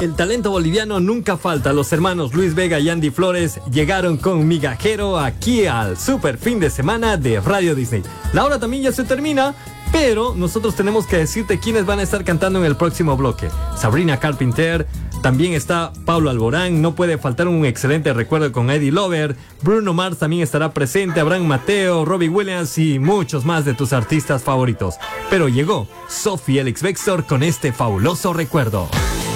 El talento boliviano nunca falta. Los hermanos Luis Vega y Andy Flores llegaron con Migajero aquí al super fin de semana de Radio Disney. La hora también ya se termina, pero nosotros tenemos que decirte quiénes van a estar cantando en el próximo bloque. Sabrina Carpenter, también está Pablo Alborán, no puede faltar un excelente recuerdo con Eddie Lover, Bruno Mars también estará presente, Abraham Mateo, Robbie Williams y muchos más de tus artistas favoritos. Pero llegó Sophie Elix Bextor con este fabuloso recuerdo.